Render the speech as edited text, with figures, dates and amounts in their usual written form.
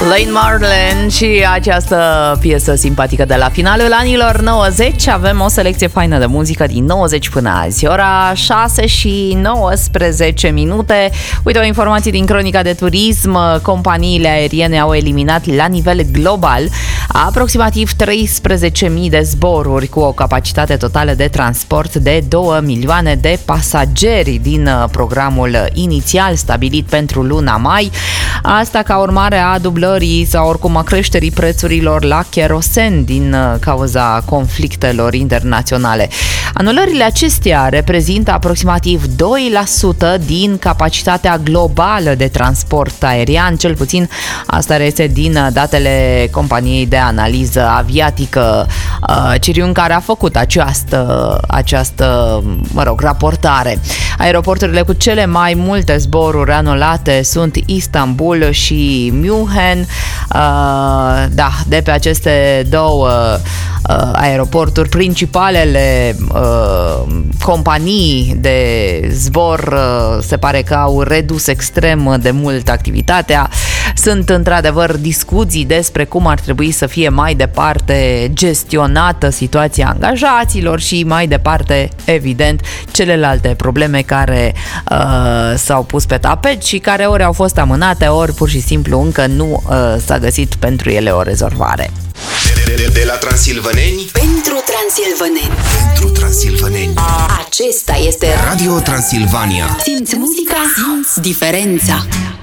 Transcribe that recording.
Lane Marlin și această piesă simpatică de la finalul anilor 90. Avem o selecție faină de muzică din 90 până azi. Ora 6 și 19 minute. Uite o informație din Cronica de Turism. Companiile aeriene au eliminat la nivel global aproximativ 13.000 de zboruri cu o capacitate totală de transport de 2 milioane de pasageri din programul inițial stabilit pentru luna mai. Asta ca urmare a dublării sau oricum a creșterii prețurilor la kerosen din cauza conflictelor internaționale. Anulările acestea reprezintă aproximativ 2% din capacitatea globală de transport aerian, cel puțin asta reiese din datele companiei de analiză aviatică Cirium, care a făcut această raportare. Aeroporturile cu cele mai multe zboruri anulate sunt Istanbul și München. De pe aceste două aeroporturi, principalele companii de zbor se pare că au redus extrem de mult activitatea. Sunt într-adevăr discuții despre cum ar trebui să fie mai departe gestionată situația angajaților și mai departe, evident, celelalte probleme care s-au pus pe tapet și care ori au fost amânate, ori pur și simplu încă nu s-a găsit pentru ele o rezolvare. De la transilvaneni pentru transilvaneni. Pentru transilvaneni. Acesta este Radio Transilvania. Simți muzica, simți diferența.